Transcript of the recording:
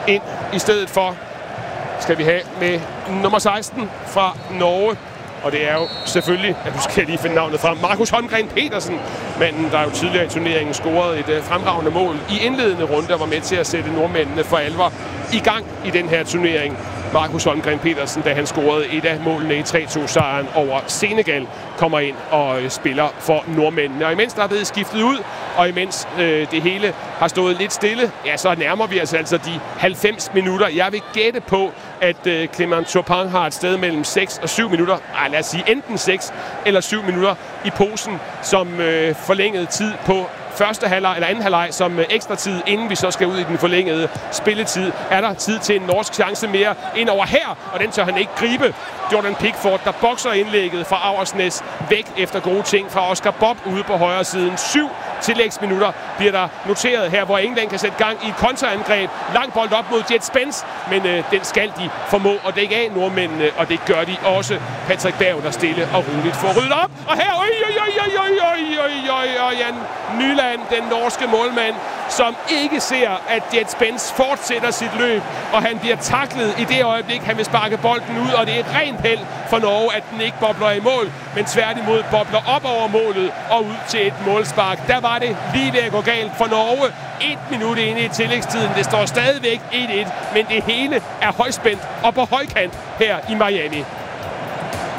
ind i stedet for. Skal vi have med nummer 16 fra Norge. Og det er jo selvfølgelig, at du skal lige finde navnet frem, Markus Holmgren Petersen, manden, der jo tidligere i turneringen scorede et fremragende mål i indledende runde, og var med til at sætte nordmændene for alvor i gang i den her turnering. Markus Holmgren Petersen, da han scorede et af målene i 3-2-sejren over Senegal, kommer ind og spiller for nordmændene. Og imens der er blevet skiftet ud, og imens det hele har stået lidt stille, ja, så nærmer vi os altså de 90 minutter. Jeg vil gætte på, at Clément Turpin har et sted mellem 6 og 7 minutter, lad os sige enten 6 eller 7 minutter i posen, som forlænget tid på første halvleg eller anden halvleg som ekstra tid, inden vi så skal ud i den forlængede spilletid. Er der tid til en norsk chance mere ind over her, og den tør han ikke gribe. Jordan Pickford, der bokser indlægget fra Auersnæs væk efter gode ting fra Oscar Bob ude på højre siden. 7 tillægsminutter bliver der noteret her, hvor England kan sætte gang i et kontraangreb. Lang bold op mod Jet Spence, men den skal de formå at dække af nordmændene, og det gør de også. Patrick Berg, der stille og roligt får ryddet op, og her, og Jan Nyland, den norske målmand, som ikke ser, at Jet Spence fortsætter sit løb, og han bliver taklet i det øjeblik, han vil sparke bolden ud, og det er et rent held for Norge, at den ikke bobler i mål, men tværtimod bobler op over målet og ud til et målspark. Der var det lige ved at gå galt for Norge. 1 minut inde i tillægstiden. Det står stadigvæk 1-1, men det hele er højspændt og på højkant her i Miami.